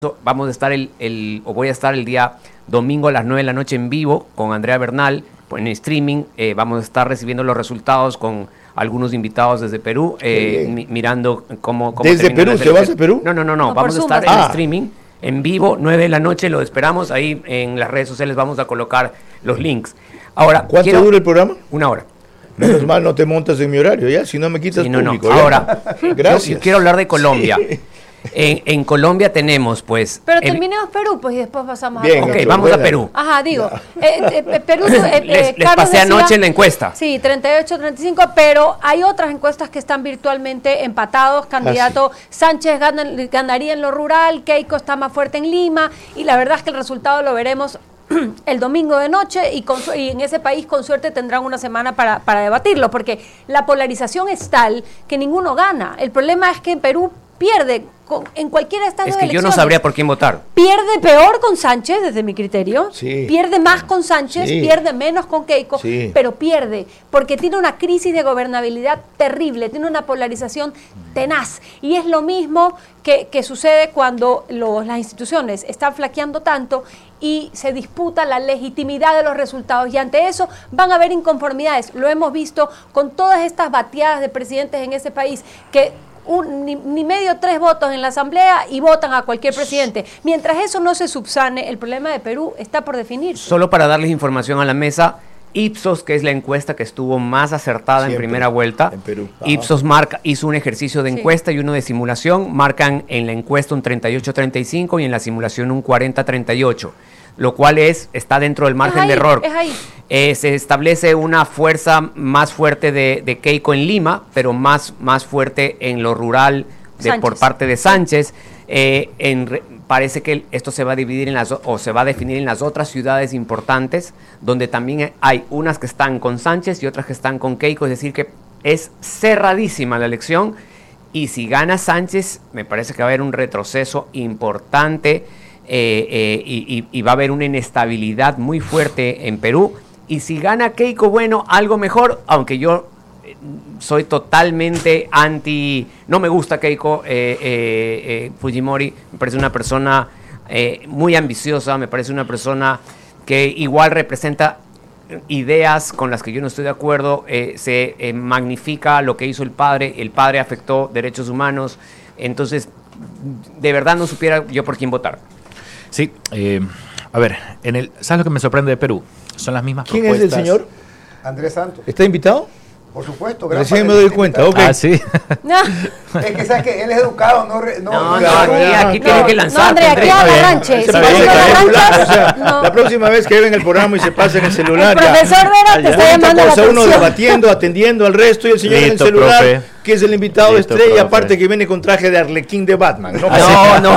Vamos a estar voy a estar el día domingo a las 9 de la noche en vivo con Andrea Bernal en streaming. Vamos a estar recibiendo los resultados con algunos invitados desde Perú, mirando cómo ¿Desde Perú? ¿Te vas a Perú? No. Vamos a estar en streaming, en vivo, 9 de la noche, lo esperamos. Ahí en las redes sociales vamos a colocar los links. Ahora, ¿cuánto dura el programa? 1 hora. Menos mal no te montas en mi horario, ya, si no me quitas público. No. Ahora, gracias. Yo quiero hablar de Colombia. En Colombia tenemos, pues... Pero terminemos Perú, pues, y después pasamos a Perú. Ok, vamos a Perú. Ajá, digo, Perú... les pasé anoche en la encuesta. Sí, 38, 35, pero hay otras encuestas que están virtualmente empatados. Candidato Sánchez ganaría en lo rural, Keiko está más fuerte en Lima, y la verdad es que el resultado lo veremos el domingo de noche y en ese país con suerte tendrán una semana para debatirlo, porque la polarización es tal que ninguno gana. El problema es que en Perú pierde en cualquiera de estas dos elecciones. Yo no sabría por quién votar. Pierde peor con Sánchez, desde mi criterio. Sí. Pierde más con Sánchez, pierde menos con Keiko, pero pierde porque tiene una crisis de gobernabilidad terrible, tiene una polarización tenaz. Y es lo mismo que sucede cuando las instituciones están flaqueando tanto y se disputa la legitimidad de los resultados. Y ante eso van a haber inconformidades. Lo hemos visto con todas estas bateadas de presidentes en ese país que ni medio 3 votos en la asamblea y votan a cualquier presidente. Mientras eso no se subsane, el problema de Perú está por definirse. Solo para darles información a la mesa, Ipsos, que es la encuesta que estuvo más acertada en primera vuelta, en Perú. Ipsos hizo un ejercicio de encuesta y uno de simulación, marcan en la encuesta un 38-35 y en la simulación un 40-38. Lo cual está dentro del margen de error. Es ahí. Se establece una fuerza más fuerte de Keiko en Lima, pero más fuerte en lo rural por parte de Sánchez. Parece que esto se va a dividir se va a definir en las otras ciudades importantes, donde también hay unas que están con Sánchez y otras que están con Keiko, es decir que es cerradísima la elección, y si gana Sánchez, me parece que va a haber un retroceso importante. Y va a haber una inestabilidad muy fuerte en Perú. Y si gana Keiko, bueno, algo mejor, aunque yo soy totalmente no me gusta Keiko Fujimori, me parece una persona muy ambiciosa, me parece una persona que igual representa ideas con las que yo no estoy de acuerdo, se magnifica lo que hizo el padre afectó derechos humanos, entonces de verdad no supiera yo por quién votar. Sí, a ver, ¿sabes lo que me sorprende de Perú? Son las mismas propuestas. ¿Quién es el señor? Andrés Santos. ¿Está invitado? Por supuesto. Recién me doy cuenta, ok. Ah, sí. No. Es que sabes que él es educado, aquí tiene que lanzar. No, Andrea, aquí agarranche. La próxima vez que ven el programa y se pasa en el celular. El profesor Vera te está llamando la atención. Uno debatiendo, atendiendo al resto y el señor en el celular, profe, que es el invitado estrella, aparte que viene con traje de Arlequín de Batman. No.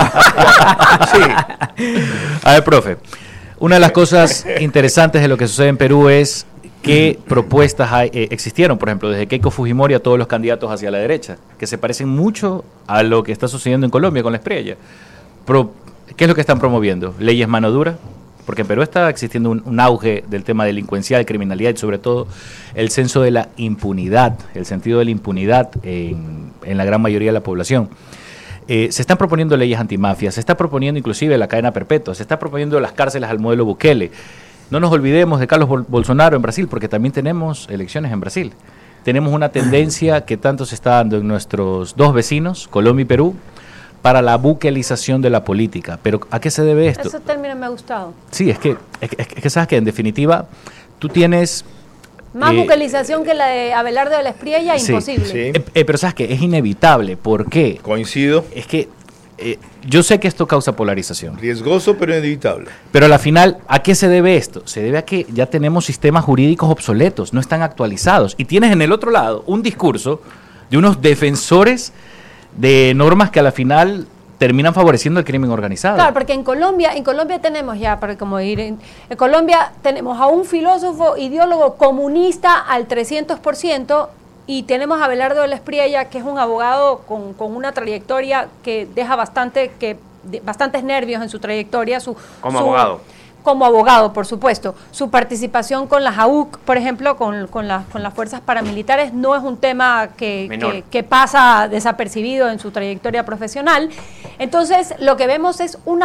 Sí. A ver, profe, una de las cosas interesantes de lo que sucede en Perú es qué propuestas existieron, por ejemplo, desde Keiko Fujimori a todos los candidatos hacia la derecha, que se parecen mucho a lo que está sucediendo en Colombia con la Espriella. ¿Qué es lo que están promoviendo? ¿Leyes mano dura? Porque en Perú está existiendo un auge del tema delincuencial, criminalidad y sobre todo el censo de la impunidad, el sentido de la impunidad en la gran mayoría de la población. Se están proponiendo leyes antimafia, se está proponiendo inclusive la cadena perpetua, se está proponiendo las cárceles al modelo Bukele. No nos olvidemos de Carlos Bolsonaro en Brasil, porque también tenemos elecciones en Brasil. Tenemos una tendencia que tanto se está dando en nuestros dos vecinos, Colombia y Perú, para la buquelización de la política. ¿Pero a qué se debe esto? Ese término me ha gustado. Sí, es que sabes que en definitiva tú tienes... Más buquelización que la de Abelardo de la Espriella, imposible. Sí. Pero sabes que es inevitable. ¿Por qué? Coincido. Es que yo sé que esto causa polarización. Riesgoso, pero inevitable. Pero a la final, ¿a qué se debe esto? Se debe a que ya tenemos sistemas jurídicos obsoletos, no están actualizados. Y tienes en el otro lado un discurso de unos defensores de normas que a la final terminan favoreciendo el crimen organizado. Claro, porque en Colombia tenemos ya, para como ir, en Colombia tenemos a un filósofo, ideólogo comunista al 300%, y tenemos a Abelardo de la Espriella, que es un abogado con una trayectoria que deja bastantes nervios en su trayectoria. Como abogado. como abogado, por supuesto. Su participación con las AUC, por ejemplo, con las fuerzas paramilitares, no es un tema que pasa desapercibido en su trayectoria profesional. Entonces, lo que vemos es una